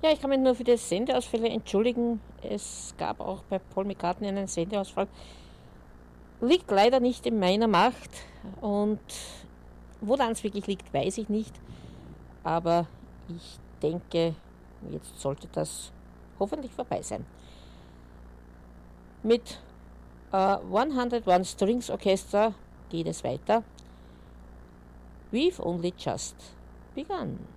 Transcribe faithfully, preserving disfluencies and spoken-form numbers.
Ja, ich kann mich nur für die Sendeausfälle entschuldigen. Es gab auch bei Paul McCartney einen Sendeausfall. Liegt leider nicht in meiner Macht. Und woran es wirklich liegt, weiß ich nicht. Aber ich denke, jetzt sollte das hoffentlich vorbei sein. Mit äh, hunderteins Strings Orchestra geht es weiter. We've only just begun.